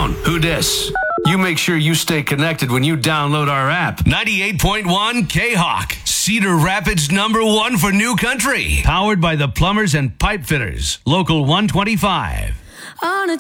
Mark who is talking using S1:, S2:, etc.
S1: down. Who dis? You make sure you stay connected when you download our app. 98.1 K-Hawk. Cedar Rapids #1 for new country. Powered by the Plumbers and Pipe Fitters. Local 125.
S2: On a